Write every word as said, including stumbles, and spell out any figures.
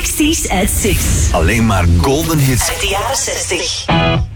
sixties at six. Alleen maar golden hits Uit de jaren zestig.